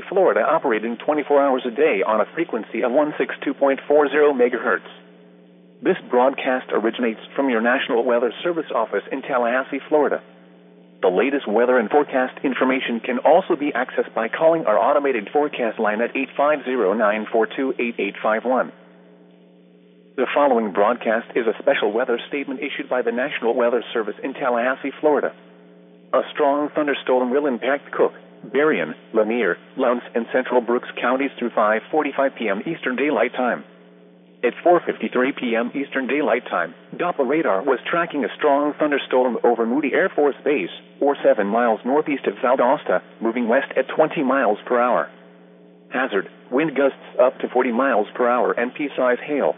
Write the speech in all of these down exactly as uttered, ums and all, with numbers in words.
Florida, operating twenty-four hours a day on a frequency of one sixty-two point four zero megahertz. This broadcast originates from your National Weather Service office in Tallahassee, Florida. The latest weather and forecast information can also be accessed by calling our automated forecast line at eight five zero, nine four two, eight eight five one. The following broadcast is a special weather statement issued by the National Weather Service in Tallahassee, Florida. A strong thunderstorm will impact Cook, Berrien, Lanier, Lowndes, and Central Brooks counties through five forty-five p.m. Eastern Daylight Time. At four fifty-three p.m. Eastern Daylight Time, Doppler radar was tracking a strong thunderstorm over Moody Air Force Base, or seven miles northeast of Valdosta, moving west at twenty miles per hour. Hazard: wind gusts up to forty miles per hour and pea-size hail.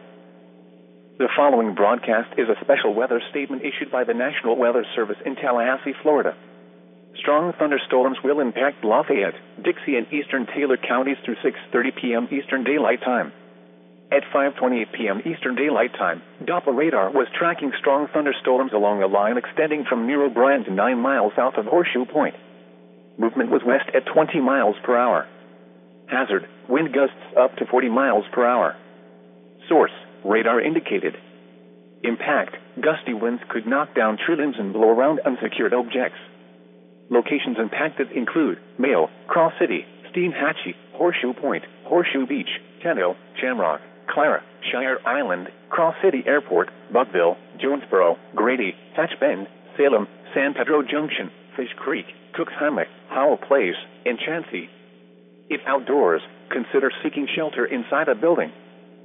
The following broadcast is a special weather statement issued by the National Weather Service in Tallahassee, Florida. Strong thunderstorms will impact Lafayette, Dixie, and eastern Taylor counties through six thirty p.m. Eastern Daylight Time. At five twenty-eight p.m. Eastern Daylight Time, Doppler radar was tracking strong thunderstorms along a line extending from Near O'Brien to nine miles south of Horseshoe Point. Movement was west at twenty miles per hour. Hazard: wind gusts up to forty miles per hour. Source: radar indicated. Impact: gusty winds could knock down tree limbs and blow around unsecured objects. Locations impacted include Mayo, Cross City, Steinhatchee, Horseshoe Point, Horseshoe Beach, Tenno, Shamrock, Clara, Shire Island, Cross City Airport, Buckville, Jonesboro, Grady, Hatch Bend, Salem, San Pedro Junction, Fish Creek, Cooks Hammock, Howell Place, and Chansey. If outdoors, consider seeking shelter inside a building.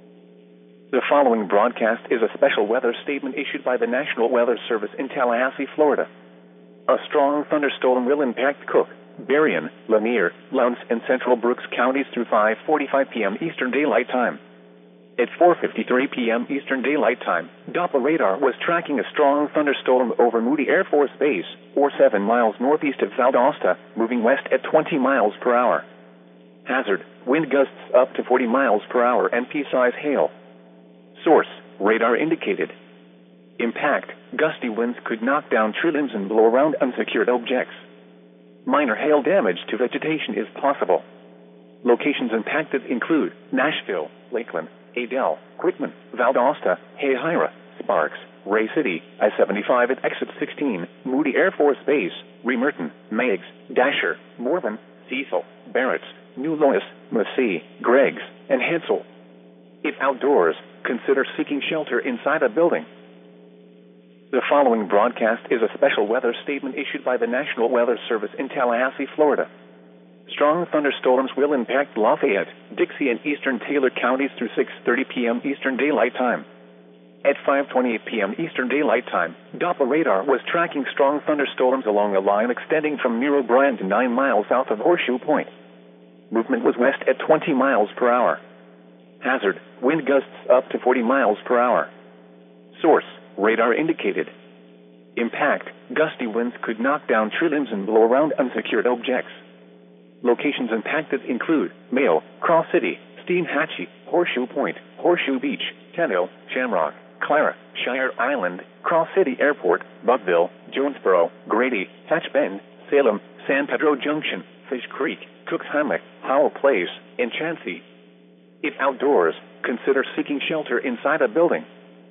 The following broadcast is a special weather statement issued by the National Weather Service in Tallahassee, Florida. A strong thunderstorm will impact Cook, Berrien, Lanier, Lowndes, and Central Brooks counties through five forty-five p.m. Eastern Daylight Time. At four fifty-three p.m. Eastern Daylight Time, Doppler radar was tracking a strong thunderstorm over Moody Air Force Base, or seven miles northeast of Valdosta, moving west at twenty miles per hour. Hazard: wind gusts up to forty miles per hour and pea-size hail. Source: radar indicated. Impact: gusty winds could knock down tree limbs and blow around unsecured objects. Minor hail damage to vegetation is possible. Locations impacted include Nashville, Lakeland, Adel, Quitman, Valdosta, Hayhira, Sparks, Ray City, I seventy-five at exit sixteen, Moody Air Force Base, Remerton, Meigs, Dasher, Morven, Cecil, Barretts, New Lois, Massey, Greggs, and Hansel. If outdoors, consider seeking shelter inside a building. The following broadcast is a special weather statement issued by the National Weather Service in Tallahassee, Florida. Strong thunderstorms will impact Lafayette, Dixie, and eastern Taylor counties through six thirty p.m. Eastern Daylight Time. At five twenty-eight p.m. Eastern Daylight Time, Doppler radar was tracking strong thunderstorms along a line extending from Near O'Brien to nine miles south of Horseshoe Point. Movement was west at twenty miles per hour. Hazard: wind gusts up to forty miles per hour. Source: radar indicated. Impact: gusty winds could knock down tree limbs and blow around unsecured objects. Locations impacted include Mayo, Cross City, Steinhatchee, Horseshoe Point, Horseshoe Beach, Tenno, Shamrock, Clara, Shire Island, Cross City Airport, Buckville, Jonesboro, Grady, Hatch Bend, Salem, San Pedro Junction, Fish Creek, Cooks Hammock, Howell Place, and Chansey. If outdoors, consider seeking shelter inside a building.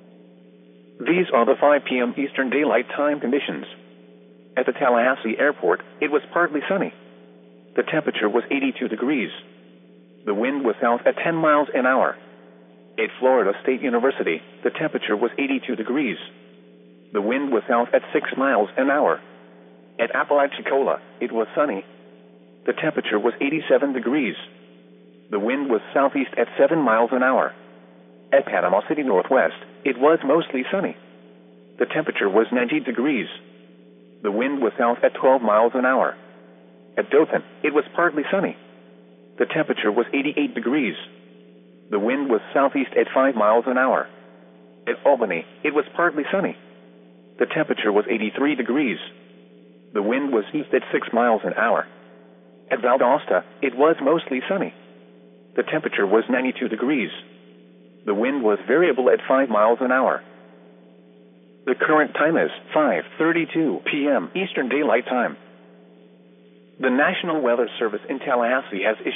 These are the five p.m. Eastern Daylight Time conditions. At the Tallahassee Airport, it was partly sunny. The temperature was eighty-two degrees. The wind was south at ten miles an hour. At Florida State University, the temperature was eighty-two degrees. The wind was south at six miles an hour. At Apalachicola, it was sunny. The temperature was eighty-seven degrees. The wind was southeast at seven miles an hour. At Panama City Northwest, it was mostly sunny. The temperature was ninety degrees. The wind was south at twelve miles an hour. At Dothan, it was partly sunny. The temperature was eighty-eight degrees. The wind was southeast at five miles an hour. At Albany, it was partly sunny. The temperature was eighty-three degrees. The wind was east at six miles an hour. At Valdosta, it was mostly sunny. The temperature was ninety-two degrees. The wind was variable at five miles an hour. The current time is five thirty-two p.m. Eastern Daylight Time. The National Weather Service in Tallahassee has issued